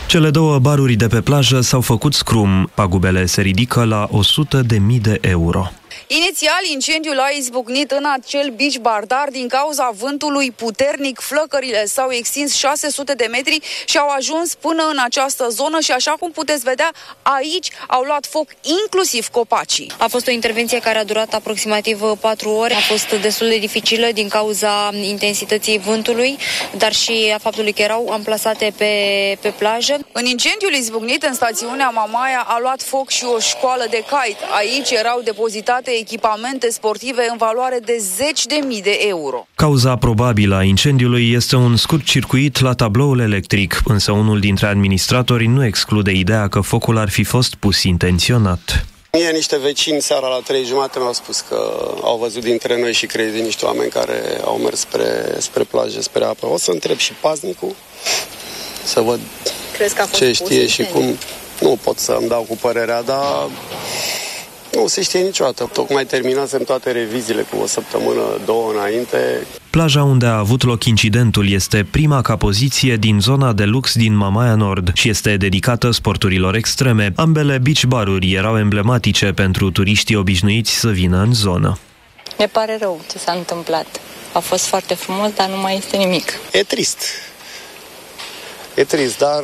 Cele două baruri de pe plajă s-au făcut scrum. Pagubele se ridică la 100.000 de euro. Inițial, incendiul a izbucnit în acel beach bar, dar din cauza vântului puternic, flăcările s-au extins 600 de metri și au ajuns până în această zonă și, așa cum puteți vedea, aici au luat foc inclusiv copacii. A fost o intervenție care a durat aproximativ 4 ore. A fost destul de dificilă din cauza intensității vântului, dar și a faptului că erau amplasate pe plajă. În incendiul izbucnit în stațiunea Mamaia a luat foc și o școală de kite. Aici erau depozitate echipamente sportive în valoare de 10.000 de euro. Cauza probabilă a incendiului este un scurt circuit la tabloul electric, însă unul dintre administratori nu exclude ideea că focul ar fi fost pus intenționat. Mie niște vecini seara la 3:30 mi-au spus că au văzut dintre noi și crezi niște oameni care au mers spre plajă, spre apă. O să întreb și paznicul să văd ce știe și cum. Nu pot să îmi dau cu părerea, dar nu se știe niciodată. Tocmai terminasem toate reviziile cu o săptămână, 2 înainte. Plaja unde a avut loc incidentul este prima ca poziție din zona de lux din Mamaia Nord și este dedicată sporturilor extreme. Ambele beach baruri erau emblematice pentru turiștii obișnuiți să vină în zonă. Mi pare rău ce s-a întâmplat. A fost foarte frumos, dar nu mai este nimic. E trist. E trist, dar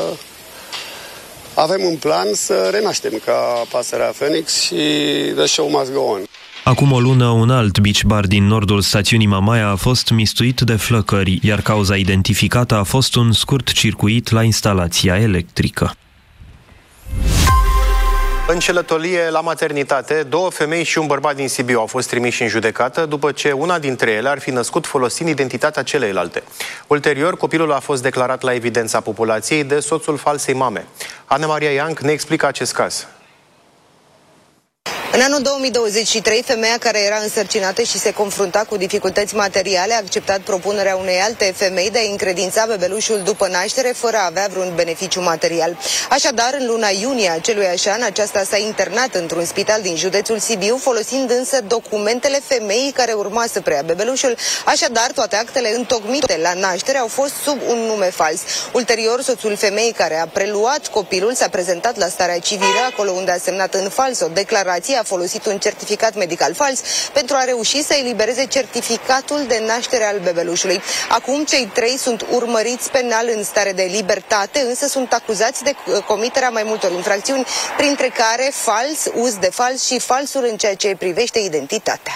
avem un plan să renaștem ca pasărea Phoenix și the show must go on. Acum o lună, un alt beach bar din nordul stațiunii Mamaia a fost mistuit de flăcări, iar cauza identificată a fost un scurt circuit la instalația electrică. Înșelătorie la maternitate, 2 femei și un bărbat din Sibiu au fost trimiși în judecată după ce una dintre ele ar fi născut folosind identitatea celeilalte. Ulterior, copilul a fost declarat la evidența populației de soțul falsei mame. Ana Maria Ianc ne explică acest caz. În anul 2023, femeia care era însărcinată și se confrunta cu dificultăți materiale a acceptat propunerea unei alte femei de a încredința bebelușul după naștere fără a avea vreun beneficiu material. Așadar, în luna iunie aceluiași an, aceasta s-a internat într-un spital din județul Sibiu, folosind însă documentele femeii care urma să preia bebelușul. Așadar, toate actele întocmite la naștere au fost sub un nume fals. Ulterior, soțul femeii care a preluat copilul s-a prezentat la starea civilă, acolo unde a semnat în fals o declarație, a folosit un certificat medical fals pentru a reuși să elibereze certificatul de naștere al bebelușului. Acum cei 3 sunt urmăriți penal în stare de libertate, însă sunt acuzați de comiterea mai multor infracțiuni, printre care fals, uz de fals și falsul în ceea ce privește identitatea.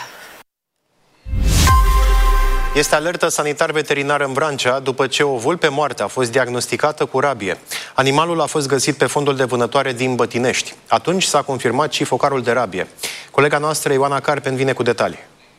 Este alertă sanitar-veterinară în Vrancea după ce o vulpe moartă a fost diagnosticată cu rabie. Animalul a fost găsit pe fondul de vânătoare din Bătinești. Atunci s-a confirmat și focarul de rabie. Colega noastră, Ioana Carpen, vine cu detalii.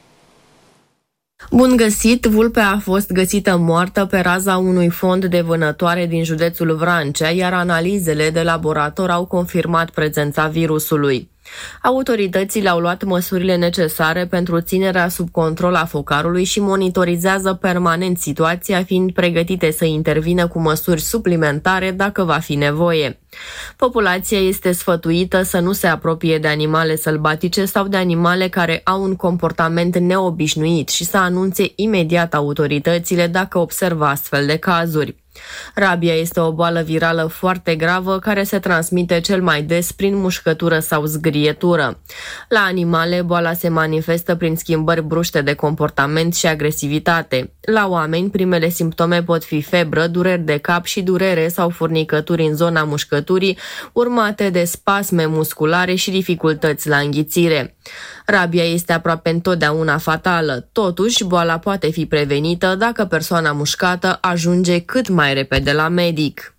Bun găsit! Vulpea a fost găsită moartă pe raza unui fond de vânătoare din județul Vrancea, iar analizele de laborator au confirmat prezența virusului. Autoritățile au luat măsurile necesare pentru ținerea sub control a focarului și monitorizează permanent situația, fiind pregătite să intervină cu măsuri suplimentare dacă va fi nevoie. Populația este sfătuită să nu se apropie de animale sălbatice sau de animale care au un comportament neobișnuit și să anunțe imediat autoritățile dacă observă astfel de cazuri. Rabia este o boală virală foarte gravă care se transmite cel mai des prin mușcătură sau zgrietură. La animale, boala se manifestă prin schimbări bruște de comportament și agresivitate. La oameni, primele simptome pot fi febră, dureri de cap și durere sau furnicături în zona mușcăturii, urmate de spasme musculare și dificultăți la înghițire. Rabia este aproape întotdeauna fatală. Totuși, boala poate fi prevenită dacă persoana mușcată ajunge cât mai repede la medic.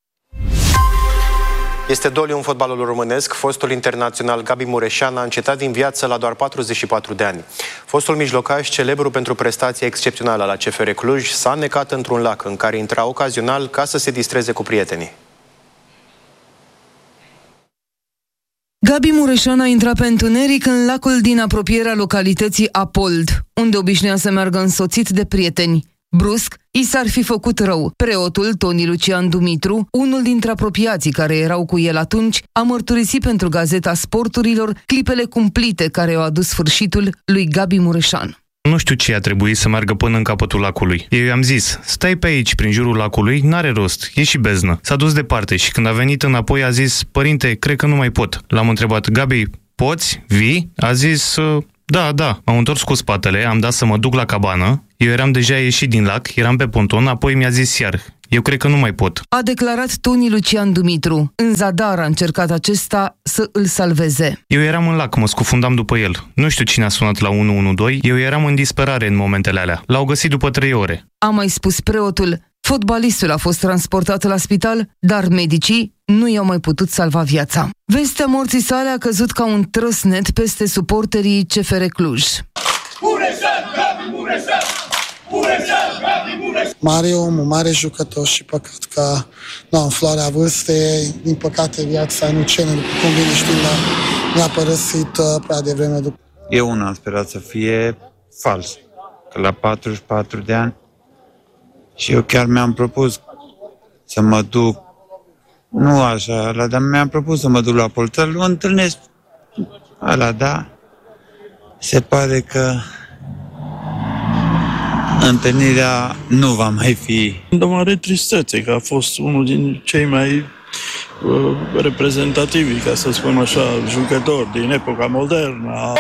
Este doliu în fotbalul românesc. Fostul internațional Gabi Mureșan a încetat din viață la doar 44 de ani. Fostul mijlocaș, celebru pentru prestația excepțională la CFR Cluj, s-a înnecat într-un lac în care intra ocazional ca să se distreze cu prietenii. Gabi Mureșan a intrat pe întuneric în lacul din apropierea localității Apold, unde obișnuia să meargă însoțit de prieteni. Brusc, i s-ar fi făcut rău. Preotul Toni Lucian Dumitru, unul dintre apropiații care erau cu el atunci, a mărturisit pentru Gazeta Sporturilor clipele cumplite care au adus sfârșitul lui Gabi Mureșan. Nu știu ce a trebuit să meargă până în capătul lacului. Eu i-am zis, stai pe aici, prin jurul lacului, n-are rost, e și beznă. S-a dus departe și când a venit înapoi a zis, părinte, cred că nu mai pot. L-am întrebat, Gabi, poți? Vii? A zis, da. M-am întors cu spatele, am dat să mă duc la cabană. Eu eram deja ieșit din lac, eram pe ponton, apoi mi-a zis iar, eu cred că nu mai pot. A declarat Toni Lucian Dumitru. În zadar a încercat acesta să îl salveze. Eu eram în lac, mă scufundam după el. Nu știu cine a sunat la 112, eu eram în disperare în momentele alea. L-au găsit după 3 ore. A mai spus preotul. Fotbalistul a fost transportat la spital, dar medicii nu i-au mai putut salva viața. Vestea morții sale a căzut ca un trăsnet peste suporterii CFR Cluj. Mare om, un mare jucător și păcat că în floarea vârstei, din păcate viața nu cere, cum bine știm, ne-a părăsit prea devreme. Eu am sperat să fie fals, că la 44 de ani și eu chiar mi-am propus să mă duc, nu așa, dar mi-am propus să mă duc la Poltăl, o întâlnesc ăla, da, se pare că întâlnirea nu va mai fi. De mare tristețe, că a fost unul din cei mai reprezentativi, ca să spun așa, jucători din epoca modernă.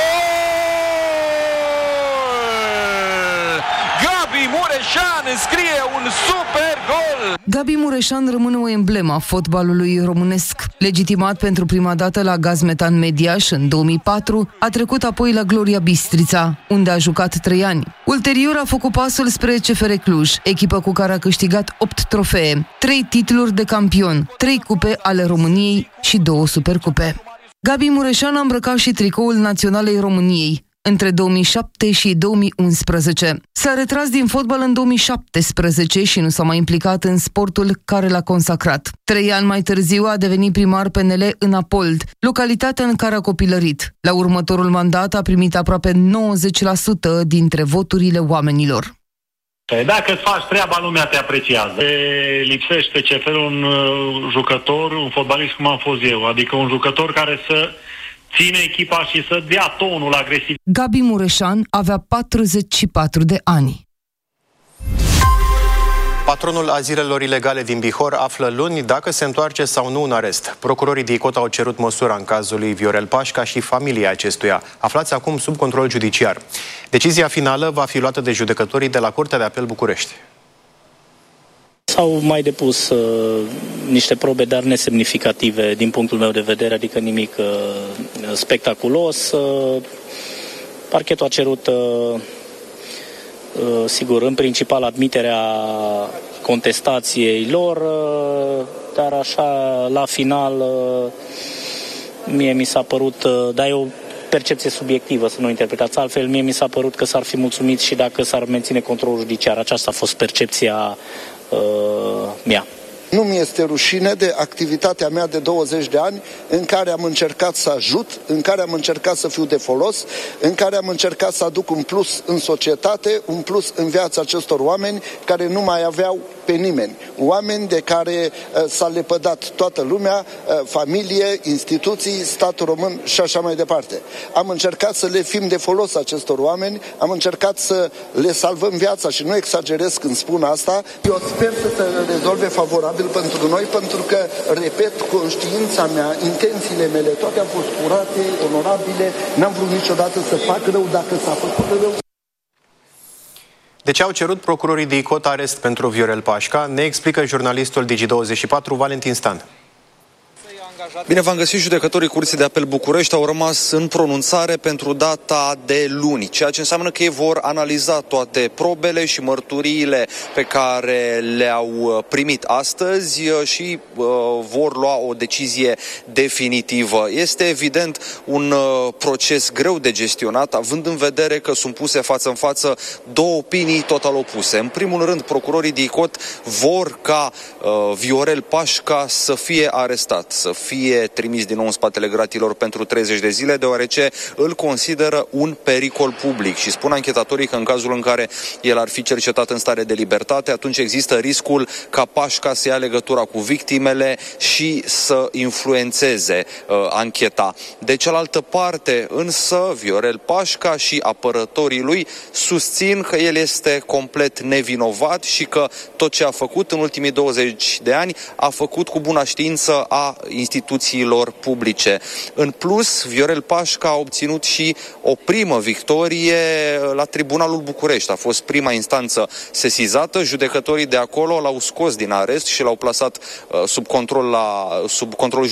Gabi Mureșan înscrie un super gol! Gabi Mureșan rămâne o emblemă a fotbalului românesc. Legitimat pentru prima dată la Gazmetan Mediaș în 2004, a trecut apoi la Gloria Bistrița, unde a jucat 3 ani. Ulterior a făcut pasul spre CFR Cluj, echipă cu care a câștigat 8 trofee, 3 titluri de campion, 3 cupe ale României și 2 supercupe. Gabi Mureșan a îmbrăcat și tricoul Naționalei României între 2007 și 2011. S-a retras din fotbal în 2017 și nu s-a mai implicat în sportul care l-a consacrat. 3 ani mai târziu a devenit primar PNL în Apold, localitatea în care a copilărit. La următorul mandat a primit aproape 90% dintre voturile oamenilor. Dacă îți faci treaba, lumea te apreciază. Lipsește CFR un jucător, un fotbalist cum am fost eu, adică un jucător care să ține echipa și să dea tonul agresiv. Gabi Mureșan avea 44 de ani. Patronul azilelor ilegale din Bihor află luni dacă se întoarce sau nu în arest. Procurorii DICOT au cerut măsura în cazul lui Viorel Pașca și familia acestuia, aflați acum sub control judiciar. Decizia finală va fi luată de judecătorii de la Curtea de Apel București. S-au mai depus niște probe, dar nesemnificative din punctul meu de vedere, adică nimic spectaculos. Parchetul a cerut, sigur, în principal admiterea contestației lor, dar așa, la final, mie mi s-a părut, dar e o percepție subiectivă, să nu interpretați altfel, mie mi s-a părut că s-ar fi mulțumit și dacă s-ar menține controlul judiciar. Aceasta a fost percepția mea. Nu mi este rușine de activitatea mea de 20 de ani în care am încercat să ajut, în care am încercat să fiu de folos, în care am încercat să aduc un plus în societate, un plus în viața acestor oameni care nu mai aveau pe nimeni. Oameni de care s-a lepădat toată lumea, familie, instituții, statul român și așa mai departe. Am încercat să le fim de folos acestor oameni, am încercat să le salvăm viața și nu exagerez când spun asta. Eu sper să se rezolve favorabil pentru noi, pentru că, repet, conștiința mea, intențiile mele, toate au fost curate, onorabile, n-am vrut niciodată să fac rău dacă s-a făcut rău. De ce au cerut procurorii DICOT arest pentru Viorel Pașca, ne explică jurnalistul Digi24 Valentin Stan. Bine v-am găsit, judecătorii Curții de Apel București au rămas în pronunțare pentru data de luni, ceea ce înseamnă că ei vor analiza toate probele și mărturiile pe care le-au primit astăzi și vor lua o decizie definitivă. Este evident un proces greu de gestionat, având în vedere că sunt puse față în față două opinii total opuse. În primul rând, procurorii DICOT vor ca Viorel Pașca să fie arestat, să fie fie trimis din nou în spatele gratilor pentru 30 de zile, deoarece îl consideră un pericol public și spun anchetatorii că în cazul în care el ar fi cercetat în stare de libertate, atunci există riscul ca Pașca să ia legătura cu victimele și să influențeze ancheta. De cealaltă parte, însă, Viorel Pașca și apărătorii lui susțin că el este complet nevinovat și că tot ce a făcut în ultimii 20 de ani a făcut cu bună știință a instituțiilor publice. În plus, Viorel Pașca a obținut și o primă victorie la Tribunalul București. A fost prima instanță sesizată, judecătorii de acolo l-au scos din arest și l-au plasat sub control